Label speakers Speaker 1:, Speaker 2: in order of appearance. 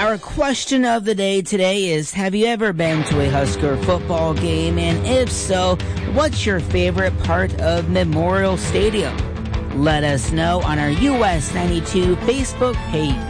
Speaker 1: Our question of the day today is, have you ever been to a Husker football game? And if so, what's your favorite part of Memorial Stadium? Let us know on our US 92 Facebook page.